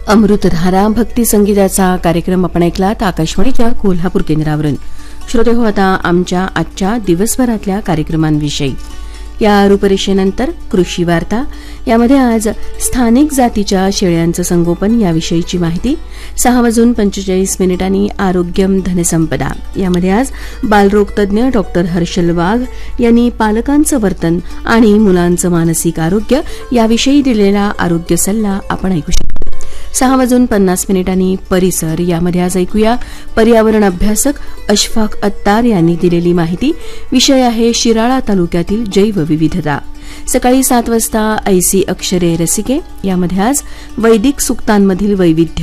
अमृतधारा भक्ती संगीताचा कार्यक्रम आपण ऐकलात आकाशवाणीच्या कोल्हापूर केंद्रावरून. श्रोते हो, आता आमच्या आजच्या दिवसभरातल्या कार्यक्रमांविषयी. या रूपरेषेनंतर कृषी वार्ता, यामध्ये आज स्थानिक जातीच्या शेळ्यांचं संगोपन याविषयीची माहिती. 6:45 आरोग्यम धनसंपदा, यामध्ये आज बालरोगतज्ञ डॉक्टर हर्षल वाघ यांनी पालकांचं वर्तन आणि मुलांचं मानसिक आरोग्य याविषयी दिलेला आरोग्य सल्ला आपण ऐकू शकतो. 6:50 परिसर, यामध्ये आज ऐकूया पर्यावरण अभ्यासक अशफाक अत्तार यांनी दिलेली माहिती. विषय आहे शिराळा तालुक्यातील जैवविविधता. सकाळी 7 वाजता ऐसी अक्षरे रसिके, यामध्ये आज वैदिक सूक्तांमधील वैविध्य